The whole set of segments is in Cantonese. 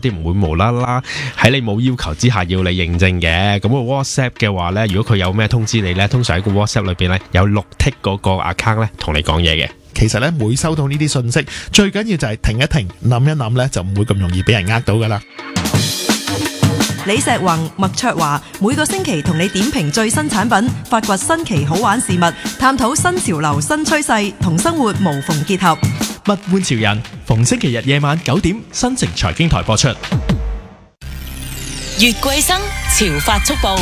啲唔會無啦啦喺你冇要求之下要你認證嘅。咁個 WhatsApp 嘅話呢，如果佢有咩通知你呢，通常喺個 WhatsApp 裏邊呢，有綠剔嗰個 account 呢，同你講嘢嘅。 其實咧，每收到呢啲信息，最緊要就係停一停，諗一諗咧，就唔會咁容易俾人呃到噶啦。 李石宏、麥卓華每個星期同你點評最新產品，發掘新奇好玩事物，探討新潮流新趨勢，同生活無縫結合。 物玩潮人，逢星期日夜晚9點，新城財經台播出。 越貴生潮發速報，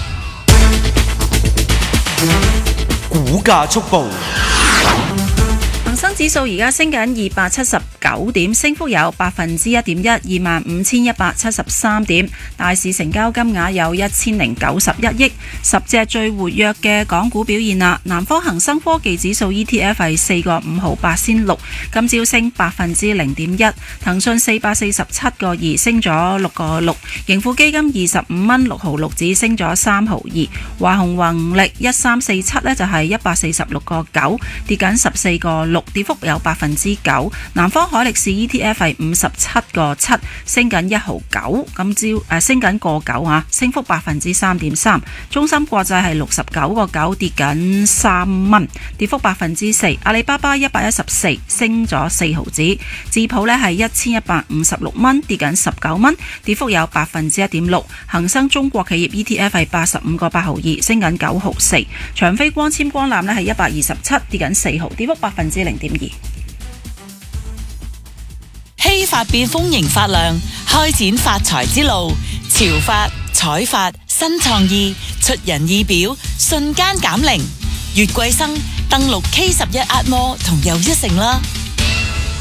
股價速報。 恒生指數而家升緊279點，升幅有1.1%， 25,173點。大市成交金額有1091億。10隻最活躍嘅港股表現啦。南方恒生科技指數 ETF 係4個5毫8仙6，今朝升0.1%。騰訊447個2升咗6個6，盈富基金25蚊6毫6只升咗3毫2。華虹宏力1347呢就係146個9，跌緊14個6。跌幅有9%。南方海力士 ETF 係57個7，升緊1毫9，今朝升緊個9啊，升幅3.3%。中芯國際係69個9，跌緊3蚊，跌幅4%。阿里巴巴114升咗4毫子。智普呢係1156蚊，跌緊19蚊，跌幅有1.6%。恒生中國企業 ETF 係85個8毫2，升緊9毫4。長飛光纖光纜呢係127，跌緊4毫，跌幅0.2%。 希發變豐盈發亮，開展發財之路。潮發、彩發、新創意，出人意表，瞬間減齡。越貴生登錄 K11 Atmore同又一城啦。